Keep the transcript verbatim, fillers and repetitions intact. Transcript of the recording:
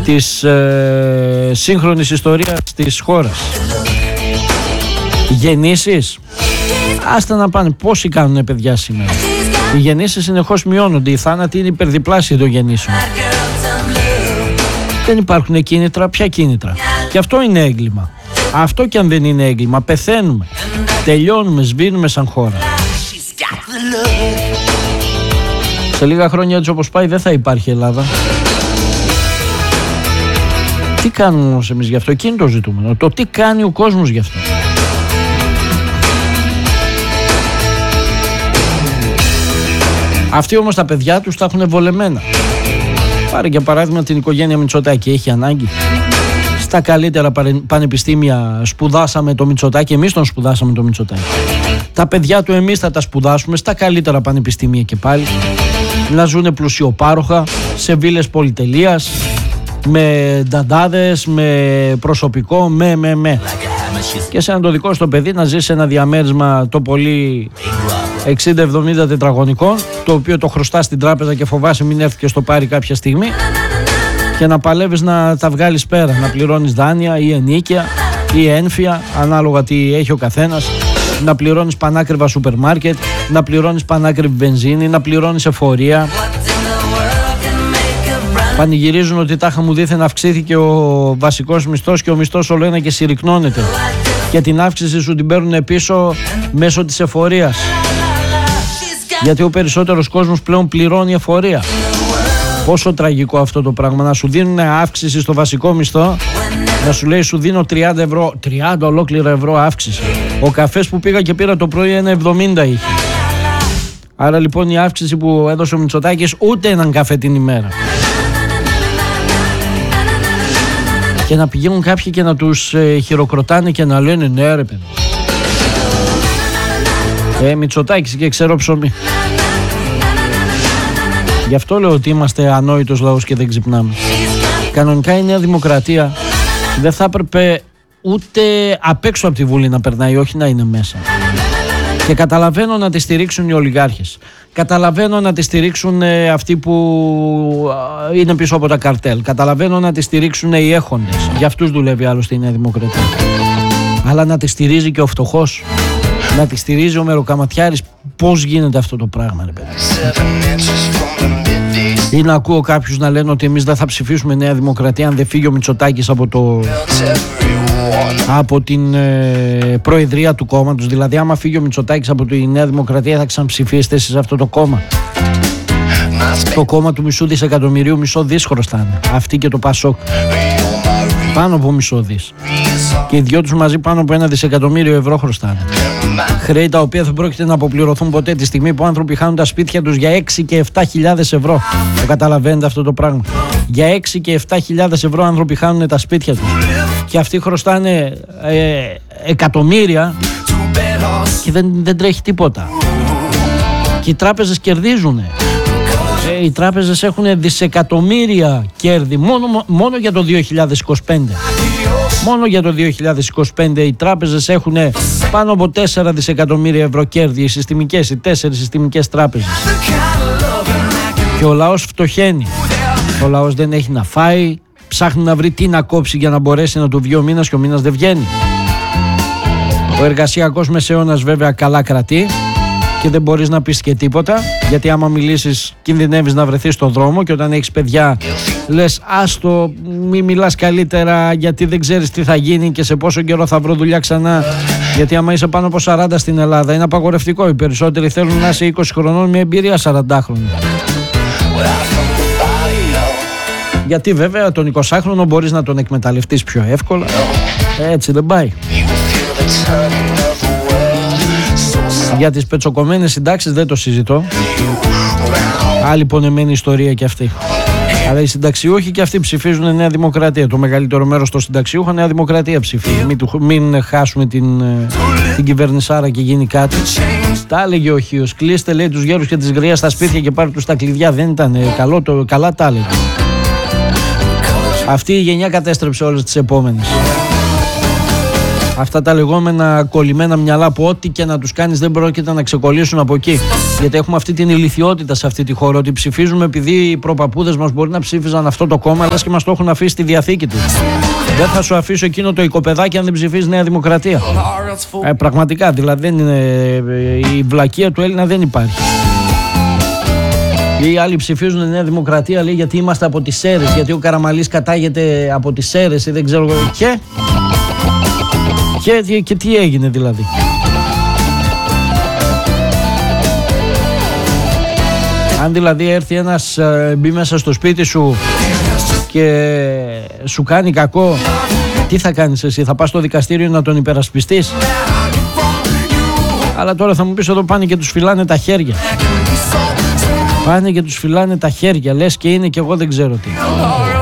της ε, σύγχρονης ιστορίας της χώρας. Γεννήσεις, άστα να πάνε. Πόσοι κάνουνε παιδιά σήμερα? Οι γεννήσεις συνεχώς μειώνονται, οι θάνατοι είναι υπερδιπλάσιοι των γεννήσεων. Δεν υπάρχουν κίνητρα. Ποια κίνητρα? Και αυτό είναι έγκλημα. Αυτό κι αν δεν είναι έγκλημα, πεθαίνουμε, τελειώνουμε, σβήνουμε σαν χώρα. Σε λίγα χρόνια έτσι όπως πάει δεν θα υπάρχει Ελλάδα. Τι κάνουμε όμως εμείς γι' αυτό? Εκείνη είναι το ζητούμενο. Το τι κάνει ο κόσμος γι' αυτό. Αυτοί όμως τα παιδιά τους τα έχουν βολεμένα. Πάρε για παράδειγμα την οικογένεια Μητσοτάκη. Έχει ανάγκη? Στα καλύτερα πανεπιστήμια σπουδάσαμε το Μητσοτάκη. Εμείς τον σπουδάσαμε το Μητσοτάκη. Τα παιδιά του εμείς θα τα σπουδάσουμε στα καλύτερα πανεπιστήμια και πάλι. Να ζουνε πλουσιοπάροχα, σε βίλες πολυτελείας, με νταντάδες, με προσωπικό, με με με. Και σε ένα το δικό στο παιδί να ζει σε ένα διαμέρισμα το πολύ εξήντα εβδομήντα τετραγωνικών, το οποίο το χρωστά στην τράπεζα και φοβάσαι μην έρθει και στο πάρει κάποια στιγμή, και να παλεύεις να τα βγάλεις πέρα, να πληρώνεις δάνεια ή ενίκαια ή ένφια, ανάλογα τι έχει ο καθένας, να πληρώνεις πανάκριβα σούπερ μάρκετ, να πληρώνεις πανάκριβη βενζίνη, να πληρώνεις εφορία. Πανηγυρίζουν ότι τάχα μου δήθεν αυξήθηκε ο βασικός μισθός και ο μισθός όλο ένα και συρρυκνώνεται, και την αύξηση σου την παίρνουν πίσω μέσω της εφορίας, γιατί ο περισσότερος κόσμος πλέον πληρώνει εφορία. Πόσο τραγικό αυτό το πράγμα, να σου δίνουν αύξηση στο βασικό μισθό, να σου λέει σου δίνω τριάντα ευρώ, τριάντα ολόκληρα ευρώ αύξηση. Ο καφές που πήγα και πήρα το πρωί ένα εβδομήντα είχε. Άρα λοιπόν η αύξηση που έδωσε ο Μητσοτάκης ούτε έναν καφέ την ημέρα. Και να πηγαίνουν κάποιοι και να τους ε, χειροκροτάνε και να λένε ναι ρε παιδί, ε, Μητσοτάκης και ξέρω ψωμί. Γι' αυτό λέω ότι είμαστε ανόητος λαός και δεν ξυπνάμε. Κανονικά η Νέα Δημοκρατία δεν θα έπρεπε ούτε απ' έξω από τη Βουλή να περνάει, όχι να είναι μέσα. Και καταλαβαίνω να τη στηρίξουν οι ολιγάρχες. Καταλαβαίνω να τη στηρίξουν ε, αυτοί που ε, είναι πίσω από τα καρτέλ. Καταλαβαίνω να τη στηρίξουν οι έχοντες. Για αυτούς δουλεύει άλλωστε η Νέα Δημοκρατία. Αλλά να τη στηρίζει και ο φτωχός, να τη στηρίζει ο μεροκαματιάρης. Πώς γίνεται αυτό το πράγμα, ρε παιδί? Ή να ακούω κάποιους να λένε ότι εμείς δεν θα ψηφίσουμε Νέα Δημοκρατία αν δεν φύγει ο Μητσοτάκης από, το... από την ε, προεδρία του κόμματος. Δηλαδή άμα φύγει ο Μητσοτάκης από τη Νέα Δημοκρατία θα ξαναψηφίσετε σε αυτό το κόμμα? Το κόμμα του μισού δισεκατομμυρίου, μισό δις χρωστάνε. Αυτή και το Πασόκ. Πάνω από μισό δις. Και οι δυο τους μαζί πάνω από ένα δισεκατομμύριο ευρώ χρωστάνε. Χρέη τα οποία δεν πρόκειται να αποπληρωθούν ποτέ, τη στιγμή που άνθρωποι χάνουν τα σπίτια τους για έξι και επτά χιλιάδες ευρώ. Το καταλαβαίνετε αυτό το πράγμα? Για έξι και επτά χιλιάδες ευρώ άνθρωποι χάνουν τα σπίτια τους. Και αυτοί χρωστάνε ε, εκατομμύρια και δεν, δεν τρέχει τίποτα. Και οι τράπεζες κερδίζουν. Ε, οι τράπεζες έχουν δισεκατομμύρια κέρδη μόνο, μόνο για το δύο χιλιάδες είκοσι πέντε. Μόνο για το δύο χιλιάδες είκοσι πέντε οι τράπεζες έχουν πάνω από τέσσερα δισεκατομμύρια ευρώ κέρδη, οι συστημικές, οι τέσσερις συστημικές τράπεζες. Και ο λαός φτωχαίνει. Ο λαός δεν έχει να φάει, ψάχνει να βρει τι να κόψει για να μπορέσει να του βγει ο μήνας, και ο μήνας δεν βγαίνει. Ο εργασιακός μεσαίωνας βέβαια καλά κρατεί και δεν μπορείς να πεις και τίποτα, γιατί άμα μιλήσεις κινδυνεύεις να βρεθείς στο δρόμο, και όταν έχεις παιδιά λες άστο, μη μιλάς καλύτερα γιατί δεν ξέρεις τι θα γίνει και σε πόσο καιρό θα βρω δουλειά ξανά. Γιατί άμα είσαι πάνω από σαράντα στην Ελλάδα είναι απαγορευτικό. Οι περισσότεροι θέλουν να είσαι είκοσι χρονών με εμπειρία σαραντάχρονων. Γιατί βέβαια τον εικοσάχρονο μπορείς να τον εκμεταλλευτείς πιο εύκολα. Έτσι δεν πάει. Για τις πετσοκομμένες συντάξεις δεν το συζητώ. Άλλη πονεμένη ιστορία κι αυτή. Αλλά οι συνταξιούχοι και αυτοί ψηφίζουν Νέα Δημοκρατία. Το μεγαλύτερο μέρος των συνταξιούχων Νέα Δημοκρατία ψηφίζει. Μην, μην χάσουμε την, την κυβερνησάρα και γίνει κάτι. Τα έλεγε ο Χίος. Κλείστε, λέει, τους γέρους και τις γριές στα σπίτια και πάρτε τους τα κλειδιά. Δεν ήταν καλό, το, καλά τα έλεγε. Αυτή η γενιά κατέστρεψε όλες τις επόμενες. Αυτά τα λεγόμενα κολλημένα μυαλά που ό,τι και να τους κάνεις δεν πρόκειται να ξεκολλήσουν από εκεί. Γιατί έχουμε αυτή την ηλιθιότητα σε αυτή τη χώρα, ότι ψηφίζουμε επειδή οι προπαπούδες μας μπορεί να ψήφιζαν αυτό το κόμμα, αλλά και μας το έχουν αφήσει στη διαθήκη τους. Δεν θα σου αφήσω εκείνο το οικοπεδάκι αν δεν ψηφίζει Νέα Δημοκρατία. Ε, πραγματικά, δηλαδή δεν είναι, η βλακεία του Έλληνα δεν υπάρχει. Οι άλλοι ψηφίζουν Νέα Δημοκρατία, λέει, γιατί είμαστε από τις Σέρρες, γιατί ο Καραμανλής κατάγεται από τις Σέρρες ή δεν ξέρω και... Και, και τι έγινε δηλαδή. Αν δηλαδή έρθει ένας, μπει μέσα στο σπίτι σου και σου κάνει κακό, τι θα κάνεις εσύ, θα πας στο δικαστήριο να τον υπερασπιστείς? Αλλά τώρα θα μου πεις, εδώ πάνε και τους φυλάνε τα χέρια. Πάνε και τους φυλάνε τα χέρια, λες και είναι και εγώ δεν ξέρω τι.